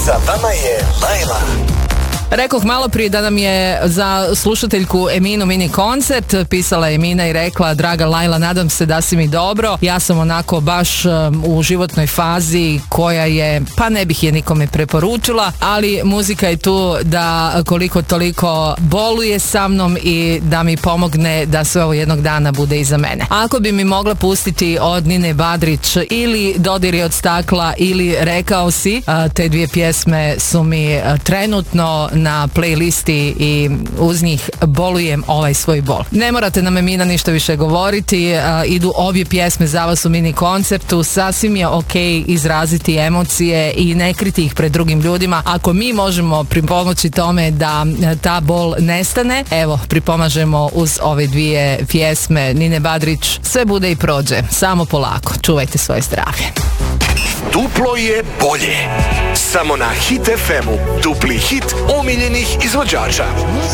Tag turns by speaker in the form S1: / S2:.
S1: Sa vama je Lajla.
S2: Rekoh malo prije da nam je za slušateljku Eminu mini koncert. Pisala je Emina i rekla: draga Lajla, nadam se da si mi dobro. Ja sam onako baš u životnoj fazi koja je, pa ne bih je nikome preporučila, ali muzika je tu da koliko toliko boluje sa mnom i da mi pomogne da sve ovo jednog dana bude iza mene. Ako bi mi mogla pustiti od Nine Badrić ili Dodiri od stakla ili Rekao si, te dvije pjesme su mi trenutno na playlisti i uz njih bolujem ovaj svoj bol. Ne morate nam Emina ništa više govoriti, idu obje pjesme za vas u mini koncertu, sasvim je ok izraziti emocije i ne kriti ih pred drugim ljudima. Ako mi možemo pripomoći tome da ta bol nestane, evo, pripomažemo uz ove dvije pjesme Nine Badrić. Sve bude i prođe, samo polako, čuvajte svoje zdravlje.
S1: Duplo je bolje. Samo na Hit FM-u. Dupli hit omiljenih izvođača.